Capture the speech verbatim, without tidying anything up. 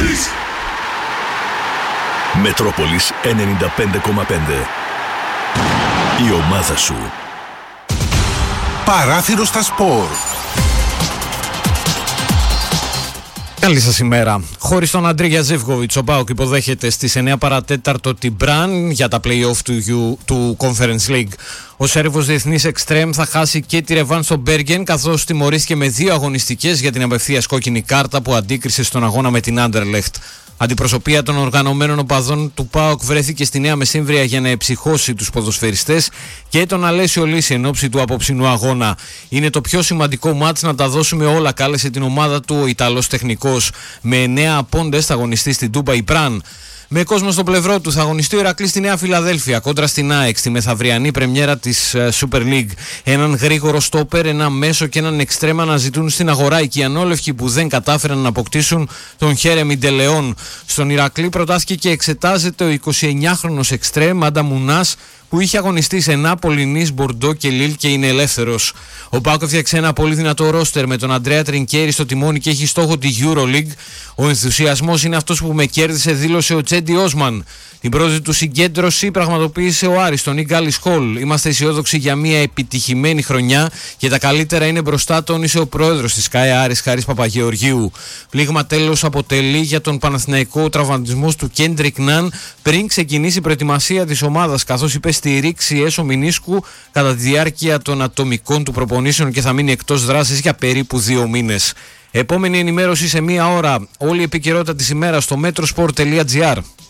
Μετρόπολης. Μετρόπολης ενενήντα πέντε κόμμα πέντε. Η ομάδα σου. Παράθυρο στα σπορ. Καλή σας ημέρα. Χωρίς τον Αντρίγια Ζεύκοβιτς, ο ΠΑΟΚ υποδέχεται στις εννιά παρατέταρτο την Μπραν για τα play-off του, του Conference League. Ο Σέρβος διεθνής εξτρέμ θα χάσει και τη ρεβάν στο Μπέργεν, καθώς τιμωρήθηκε με δύο αγωνιστικές για την απευθείας κόκκινη κάρτα που αντίκρισε στον αγώνα με την Άντερλεχτ. Αντιπροσωπεία των οργανωμένων οπαδών του ΠΑΟΚ βρέθηκε στη Νέα Μεσήμβρια για να εψυχώσει τους ποδοσφαιριστές και τον Αλέσιο Λύση εν ώψη του απόψινου αγώνα. Είναι το πιο σημαντικό μάτς να τα δώσουμε όλα, κάλεσε την ομάδα του ο Ιταλός τεχνικός. Με εννέα πόντες θα αγωνιστεί στην Ντούμπαϊ Πραν. Με κόσμο στο πλευρό του θα αγωνιστεί ο Ηρακλής στη Νέα Φιλαδέλφια κόντρα στην ΑΕΚ στη μεθαυριανή πρεμιέρα της Super League. Έναν γρήγορο στόπερ, ένα μέσο και έναν εξτρέμα αναζητούν στην αγορά οι κιανόλευκοι που δεν κατάφεραν να αποκτήσουν τον Χέρεμι Ντελεόν. Στον Ηρακλή προτάθηκε και εξετάζεται ο εικοσιεννιάχρονος εξτρέμ Άντα Μουνάς, που είχε αγωνιστεί σε Νάπολη, Νις, Μπορντό και Λίλ και είναι ελεύθερος. Ο ΠΑΟΚ έφτιαξε ένα πολύ δυνατό ρόστερ με τον Αντρέα Τρινκέρι στο τιμόνι και έχει στόχο τη EuroLeague. Ο ενθουσιασμός είναι αυτός που με κέρδισε, δήλωσε ο Τσέντι Όσμαν. Την πρώτη του συγκέντρωση πραγματοποίησε ο Άρης στον Ίγκαλις Χολ. Είμαστε αισιόδοξοι για μια επιτυχημένη χρονιά και τα καλύτερα είναι μπροστά, τόνισε ο πρόεδρος της ΚΑΕ Άρης Χάρης Παπαγεωργίου. Πλήγμα τέλος αποτελεί για τον Παναθηναϊκό ο τραυματισμός του Κέντρικ Ναν πριν ξεκινήσει η προετοιμασία της ομάδας, καθώς υπέστη ρήξη έσω μηνίσκου κατά τη διάρκεια των ατομικών του προπονήσεων και θα μείνει εκτός δράσης για περίπου δύο μήνες. Επόμενη ενημέρωση σε μία ώρα. Όλη η επικαιρότητα της ημέρας στο metrosport τελεία gr.